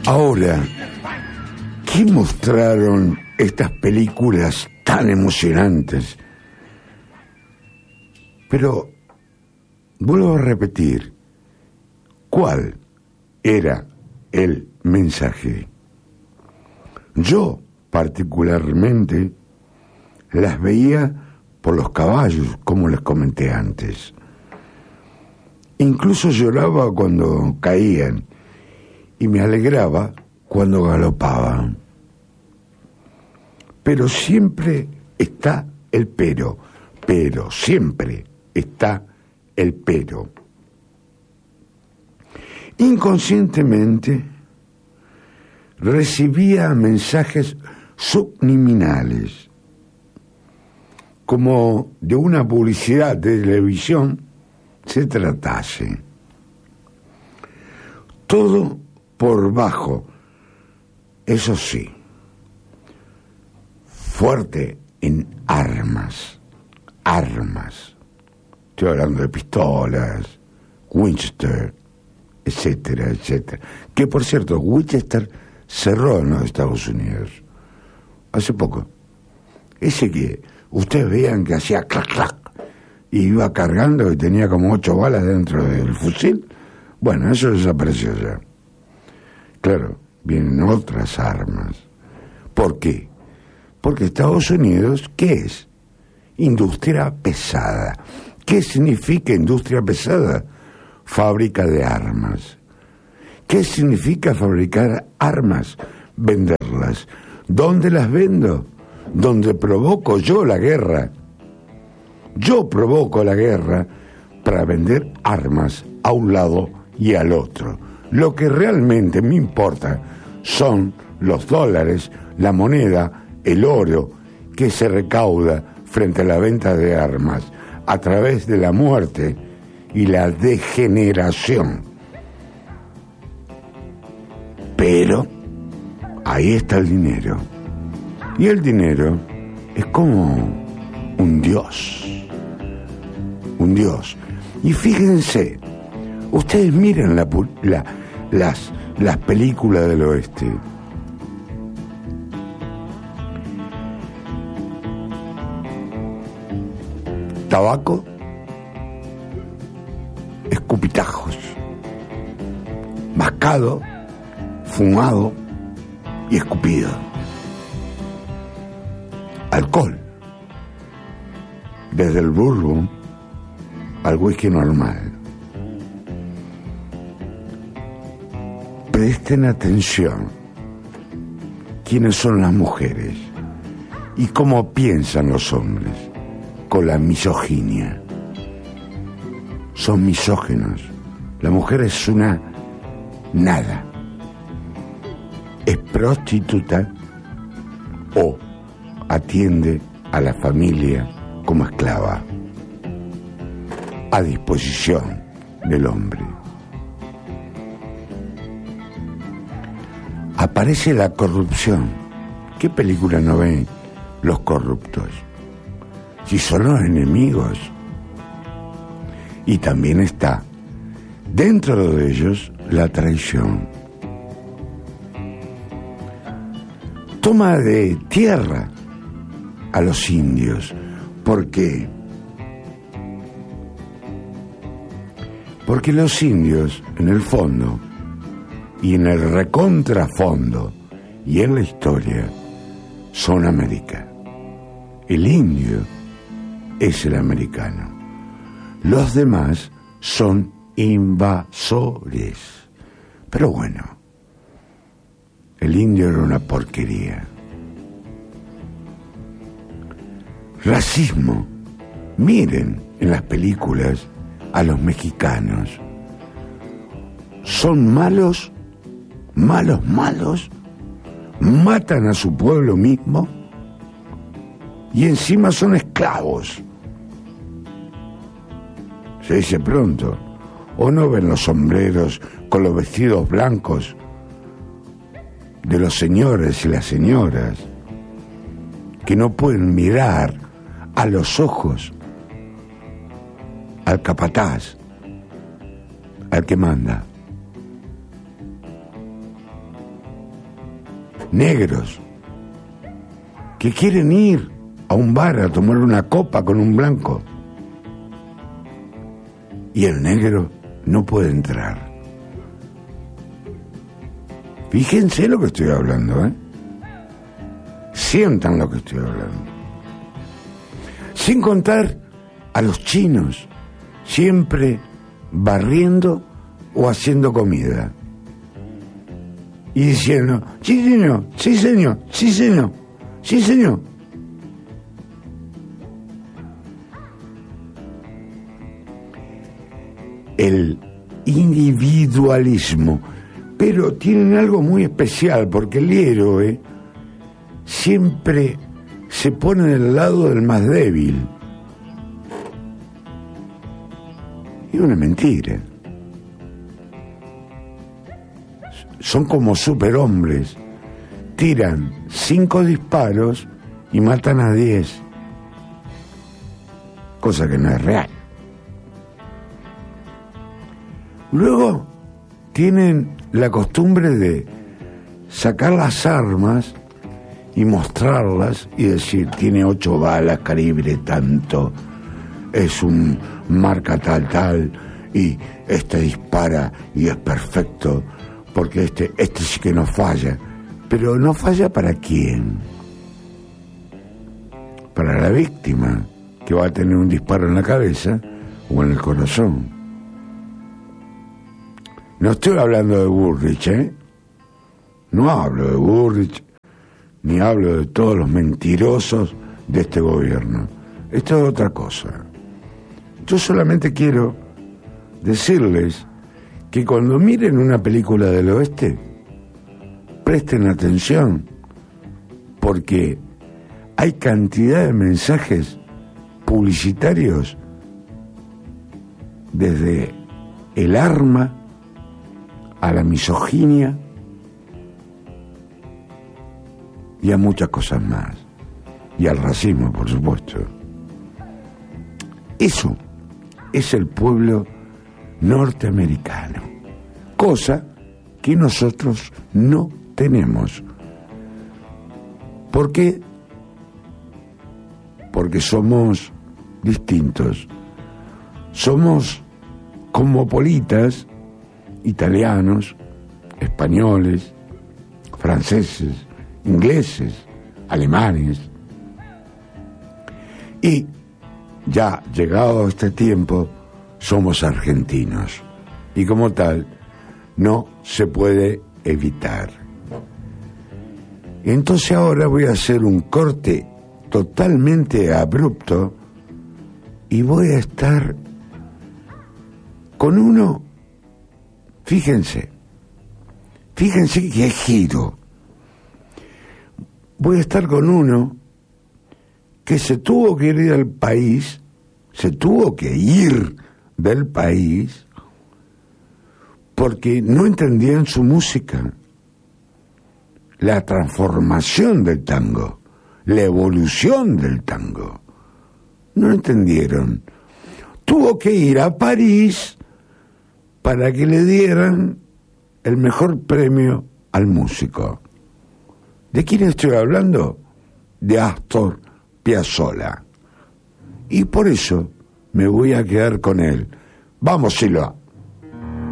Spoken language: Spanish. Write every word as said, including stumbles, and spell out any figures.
Ahora, ¿qué mostraron estas películas tan emocionantes? Pero, vuelvo a repetir, ¿cuál era el mensaje? Yo, particularmente, las veía por los caballos, como les comenté antes. Incluso lloraba cuando caían y me alegraba cuando galopaban. Pero siempre está el pero, pero siempre está el pero. Inconscientemente recibía mensajes subliminales, como de una publicidad de televisión se tratase. Todo por bajo, eso sí, fuerte en armas, armas. Estoy hablando de pistolas, Winchester, etcétera, etcétera. Que por cierto, Winchester cerró en los Estados Unidos hace poco. Ese que ustedes veían que hacía clac clac y iba cargando y tenía como ocho balas dentro del fusil, bueno, eso desapareció ya. Claro, vienen otras armas. ¿Por qué? Porque Estados Unidos, ¿qué es? Industria pesada. ¿Qué significa industria pesada? Fábrica de armas. ¿Qué significa fabricar armas? Venderlas. ¿Dónde las vendo? Donde provoco yo la guerra. Yo provoco la guerra para vender armas a un lado y al otro. Lo que realmente me importa son los dólares, la moneda, el oro que se recauda frente a la venta de armas a través de la muerte y la degeneración. Pero ahí está el dinero. Y el dinero es como un dios. Un dios. Y fíjense, ustedes miren la, la, las, las películas del oeste. Tabaco, escupitajos, mascado, fumado y escupido. Alcohol, desde el bourbon al whisky normal. Presten atención quiénes son las mujeres y cómo piensan los hombres con la misoginia. Son misóginos. La mujer es una nada. Es prostituta o atiende a la familia como esclava, a disposición del hombre. Aparece la corrupción. ¿Qué película no ven los corruptos? Si son los enemigos. Y también está dentro de ellos la traición. Toma de tierra a los indios. ¿Por qué? Porque los indios, en el fondo, y en el recontrafondo, y en la historia, son América. El indio es el americano. Los demás son invasores. Pero bueno, el indio era una porquería. Racismo. Miren en las películas a los mexicanos. Son malos, malos, malos. Matan a su pueblo mismo y encima son esclavos. Se dice pronto. ¿O no ven los sombreros con los vestidos blancos de los señores y las señoras que no pueden mirar a los ojos al capataz, al que manda? negros que quieren ir a un bar a tomar una copa con un blanco y el negro no puede entrar. Fíjense lo que estoy hablando, ¿eh? Sientan lo que estoy hablando. Sin contar a los chinos, siempre barriendo o haciendo comida. Y diciendo, sí señor, sí señor, sí señor, sí señor. El individualismo, pero tienen algo muy especial, porque el héroe siempre se pone del lado del más débil. Y una mentira. Son como superhombres, tiran cinco disparos y matan a diez, cosa que no es real. Luego tienen la costumbre de sacar las armas y mostrarlas y decir, tiene ocho balas, calibre tanto, es un marca tal tal, y este dispara y es perfecto, porque este, este sí que no falla. Pero ¿no falla para quién? Para la víctima, que va a tener un disparo en la cabeza o en el corazón. No estoy hablando de Bullrich, ¿eh? No hablo de Bullrich, ni hablo de todos los mentirosos de este gobierno. Esto es otra cosa. Yo solamente quiero decirles que cuando miren una película del oeste, presten atención, porque hay cantidad de mensajes publicitarios desde el arma a la misoginia y a muchas cosas más, y al racismo, por supuesto. Eso es el pueblo norteamericano, cosa que nosotros no tenemos. ¿Por qué? Porque somos distintos. Somos cosmopolitas, italianos, españoles, franceses, ingleses, alemanes. Y ya llegado a este tiempo, somos argentinos. Y como tal, no se puede evitar. Entonces ahora voy a hacer un corte totalmente abrupto y voy a estar con uno. Fíjense, fíjense qué giro. Voy a estar con uno que se tuvo que ir del país, se tuvo que ir del país porque no entendían su música, la transformación del tango, la evolución del tango. No entendieron. Tuvo que ir a París para que le dieran el mejor premio al músico. ¿De quién estoy hablando? De Astor Piazzolla. Y por eso me voy a quedar con él. Vamos, Silva.